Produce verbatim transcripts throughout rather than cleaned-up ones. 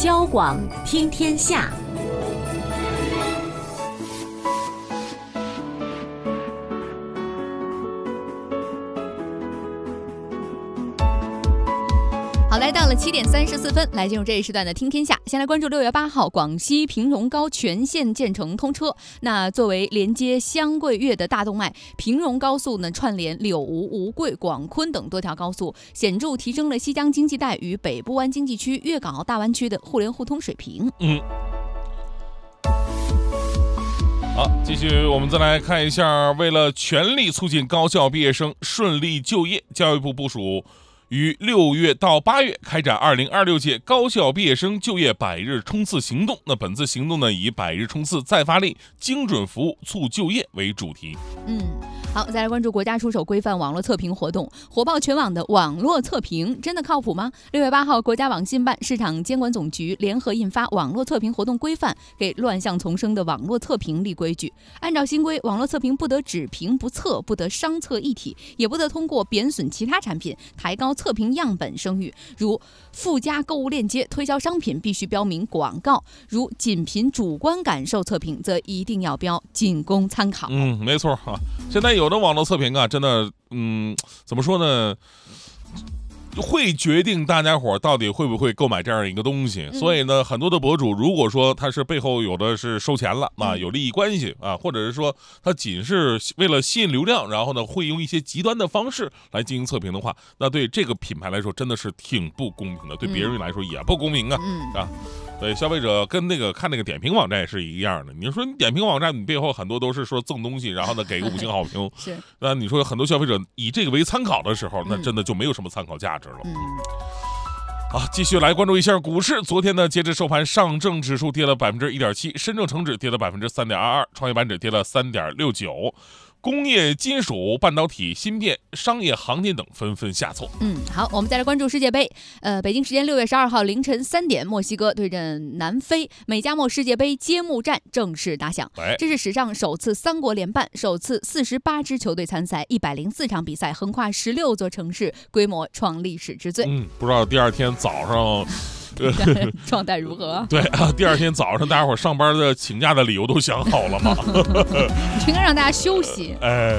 交广听天下。 好，来到了七点三十四分，来进入这一时段的听天下。先来关注六月八号，广西平荣高全线建成通车。那作为连接湘桂粤的大动脉，平荣高速呢串联柳吴、吴桂、广昆等多条高速，显著提升了西江经济带与北部湾经济区、粤港澳大湾区的互联互通水平。 嗯。好，继续我们再来看一下，为了全力促进高校毕业生顺利就业，教育部部署于六月到八月开展二零二六届高校毕业生就业百日冲刺行动。那本次行动呢，以百日冲刺再发力、精准服务促就业为主题。 嗯，好，再来关注国家出手规范网络测评活动，火爆全网的网络测评真的靠谱吗？六月八号，国家网信办、市场监管总局联合印发《网络测评活动规范》，给乱象丛生的网络测评立规矩。按照新规，网络测评不得只评不测，不得商测一体，也不得通过贬损其他产品抬高测评样本声誉，如附加购物链接推销商品必须标明广告，如仅凭主观感受测评则一定要标仅供参考。 嗯，没错啊。现在有的网络测评啊，真的，嗯，怎么说呢？会决定大家伙到底会不会购买这样一个东西， 嗯、 所以呢，很多的博主如果说他是背后有的是收钱了啊，有利益关系啊，或者是说他仅是为了吸引流量，然后呢会用一些极端的方式来进行测评的话，那对这个品牌来说真的是挺不公平的，对别人来说也不公平啊， 嗯、 啊。对消费者跟那个看那个点评网站也是一样的。你说你点评网站，你背后很多都是说赠东西，然后呢给个五星好评。 是。 那你说很多消费者以这个为参考的时候，那真的就没有什么参考价值了。 嗯。 啊，继续来关注一下股市。昨天呢，截至收盘，上证指数跌了百分之一点七，深证成指跌了百分之三点二二，创业板指跌了三点六九。工业、金属、半导体、芯片、商业、航天等纷纷下挫。 嗯，好，我们再来关注世界杯。呃，北京时间六月十二号凌晨三点，墨西哥对阵南非，美加墨世界杯揭幕战正式打响。 哎、 这是史上首次三国联办，首次四十八支球队参赛，一百零四场比赛，横跨十六座城市，规模创历史之最。 嗯，不知道第二天早上。 状态如何？ 对啊，第二天早上大家伙上班的请假的理由都想好了吗？ 应该让大家休息。 哎，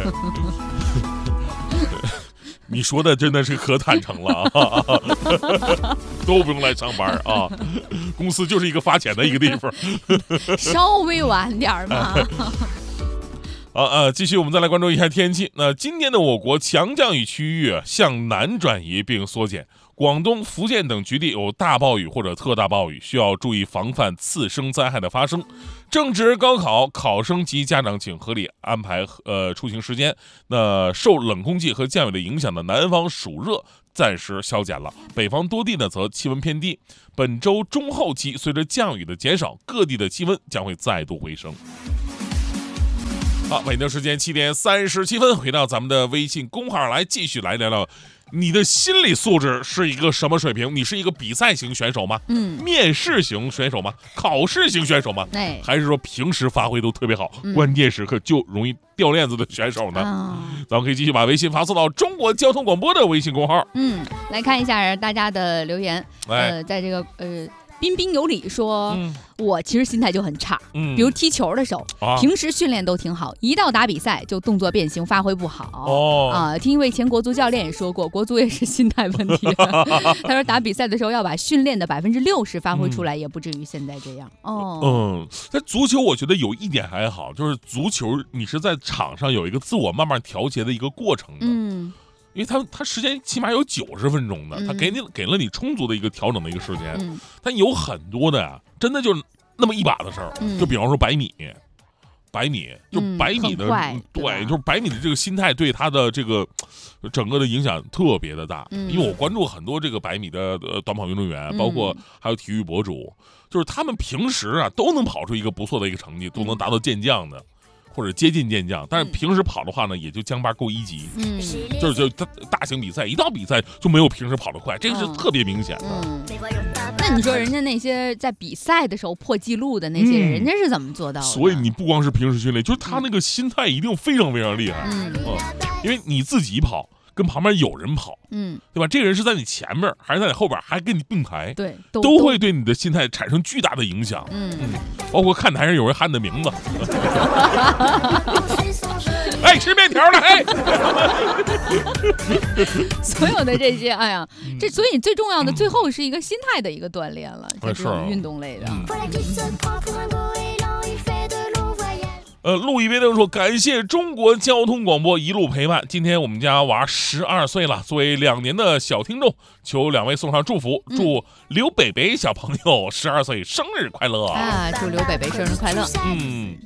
你说的真的是可坦诚了啊，都不用来上班啊，公司就是一个发钱的一个地方。 稍微晚点嘛。 啊呃，继续我们再来关注一下天气。那今天的我国强降雨区域向南转移并缩减，广东、福建等局地有大暴雨或者特大暴雨，需要注意防范次生灾害的发生。正值高考，考生及家长请合理安排呃出行时间。那受冷空气和降雨的影响的南方暑热暂时消减了，北方多地呢则气温偏低。本周中后期随着降雨的减少，各地的气温将会再度回升。好，北京时间七点三十七分，回到咱们的微信公号来，继续来聊聊你的心理素质是一个什么水平？你是一个比赛型选手吗？ 嗯， 面试型选手吗？考试型选手吗？ 哎， 还是说平时发挥都特别好， 嗯、 关键时刻就容易掉链子的选手呢？ 啊、 咱们可以继续把微信发送到中国交通广播的微信公号。 嗯，来看一下大家的留言。呃，在这个呃。彬彬有礼说、嗯、我其实心态就很差、嗯、比如踢球的时候、啊、平时训练都挺好，一到打比赛就动作变形，发挥不好、 哦、 啊。听一位前国足教练也说过，国足也是心态问题他说打比赛的时候要把训练的百分之六十发挥出来、嗯、也不至于现在这样。哦， 嗯，在足球我觉得有一点还好，就是足球你是在场上有一个自我慢慢调节的一个过程的。 嗯， 因为他他时间起码有九十分钟的，他给你给了你充足的一个调整的一个时间。 嗯， 但有很多的呀，真的就是那么一把的事儿。 嗯， 就比方说百米，百米就百米的、 嗯、 对，就是百米的这个心态对他的这个整个的影响特别的大。 嗯， 因为我关注很多这个百米的呃短跑运动员，包括还有体育博主，就是他们平时啊都能跑出一个不错的一个成绩，都能达到健将的。或者接近健将，但是平时跑的话呢，也就将巴够一级。 嗯， 就是就大大型比赛，一到比赛就没有平时跑得快，这个是特别明显的。 嗯，那你说人家那些在比赛的时候破纪录的那些人，嗯、人家是怎么做到的？ 所以你不光是平时训练，就是他那个心态一定非常非常厉害。 嗯， 嗯，因为你自己跑跟旁边有人跑， 嗯， 对吧？这个人是在你前面还是在你后边，还跟你并排， 对， 都, 都会对你的心态产生巨大的影响。 嗯， 嗯，包括看台上有人喊你的名字，哎，吃面条了，哎， 所有的这些，哎呀，这所以最重要的最后是一个心态的一个锻炼了， 嗯、 这种运动类的。 嗯呃，陆一威登说：“感谢中国交通广播一路陪伴。今天我们家娃十二岁了，作为两年的小听众，求两位送上祝福，祝刘北北小朋友十二岁生日快乐啊！祝刘北北生日快乐。 嗯，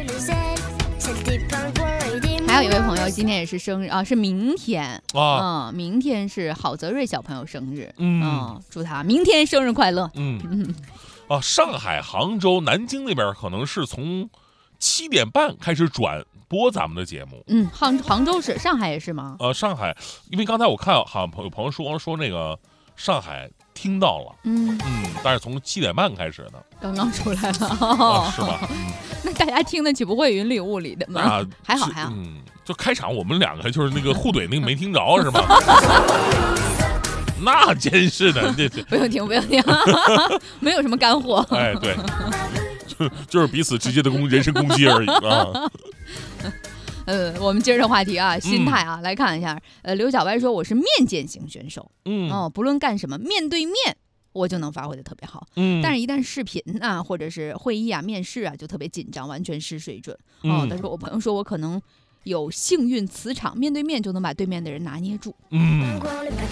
还有一位朋友今天也是生日啊，是明天啊， 嗯，明天是郝泽瑞小朋友生日， 嗯， 嗯祝他明天生日快乐。 嗯嗯，啊，上海、杭州、南京那边可能是从七点半开始转播咱们的节目。 嗯，杭杭州是，上海也是吗？ 呃，上海，因为刚才我看好像有朋友说说那个上海听到了， 嗯嗯，但是从七点半开始呢， 刚刚出来了， 哦啊、是吧？ 嗯、那大家听得起不会云里雾里的吗？ 啊， 还好还好。 嗯，就开场我们两个就是那个互怼那个没听着是吗？那真是的，这这不用听不用听，没有什么干货。 哎，对。就是彼此直接的攻人身攻击而已啊。 呃，我们接着话题啊，心态啊，嗯、来看一下。呃，刘小白说我是面见型选手， 嗯， 哦，不论干什么，面对面我就能发挥的特别好， 嗯， 但是一旦视频啊，或者是会议啊、面试啊，就特别紧张，完全失水准。哦，但是我朋友说我可能有幸运磁场，面对面就能把对面的人拿捏住， 嗯，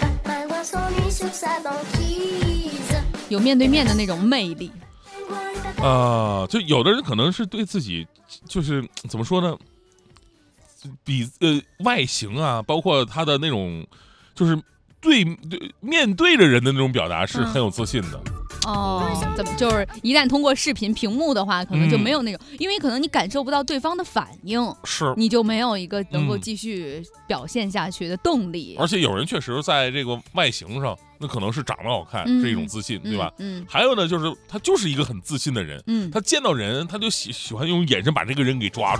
有面对面的那种魅力。 啊、呃，就有的人可能是对自己，就是怎么说呢，比呃外形啊，包括他的那种，就是对对面对着人的那种表达是很有自信的。 嗯、哦，怎么就是一旦通过视频屏幕的话，可能就没有那种，嗯、因为可能你感受不到对方的反应， 是你就没有一个能够继续表现下去的动力。 而且有人确实在这个外形上。那可能是长得好看， 嗯、 是一种自信， 嗯、 对吧？ 嗯。 还有呢，就是他就是一个很自信的人， 嗯， 他见到人他就喜喜欢用眼神把这个人给抓住，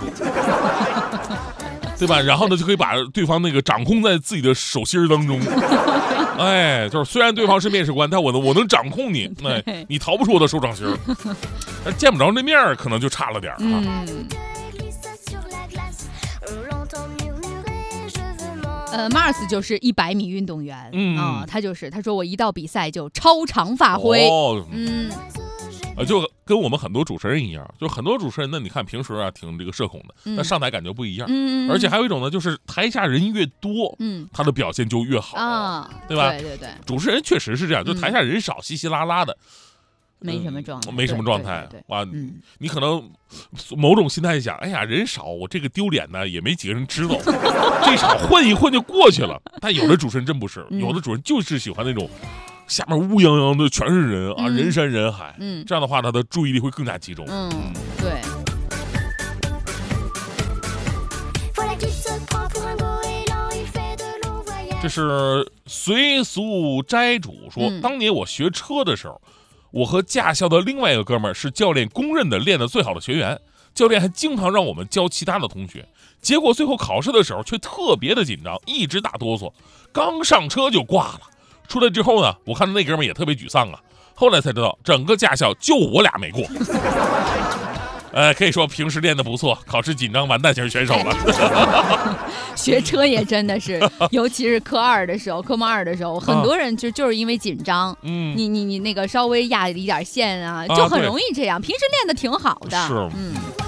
对吧？然后呢，就可以把对方那个掌控在自己的手心当中。哎，就是虽然对方是面试官，但我能我能掌控你，哎，你逃不出我的手掌心。但见不着那面可能就差了点啊。 嗯。呃 ，Mars 就是一百米运动员， 嗯啊、呃，他就是他说我一到比赛就超常发挥， 哦， 嗯， 呃，就跟我们很多主持人一样，就很多主持人呢，你看平时啊挺这个社恐的， 嗯、 但上台感觉不一样， 嗯， 而且还有一种呢，就是台下人越多， 嗯， 他的表现就越好啊， 对吧？ 对对对， 主持人确实是这样，就台下人少，稀稀拉拉的。 没什么状态， 嗯、没什么状态， 对对对哇、 嗯， 你可能某种心态想，哎呀，人少，我这个丢脸呢也没几个人知道，这场混一混就过去了。但有的主持人真不是， 嗯、 有的主持人就是喜欢那种下面乌泱泱的全是人啊， 嗯、 人山人海， 嗯， 这样的话他的注意力会更加集中。 嗯，对。 这是随俗斋主说、 嗯， 当年我学车的时候，我和驾校的另外一个哥们儿是教练公认的练得最好的学员，教练还经常让我们教其他的同学，结果最后考试的时候却特别的紧张，一直打哆嗦，刚上车就挂了。出来之后呢，我看到那哥们儿也特别沮丧啊，后来才知道整个驾校就我俩没过。呃，可以说平时练得不错，考试紧张完蛋型选手了。 学车也真的是，尤其是科二的时候，科目二的时候，很多人就就是因为紧张， 嗯， 你你你那个稍微压一点线啊，就很容易这样。平时练得挺好的， 是， 嗯。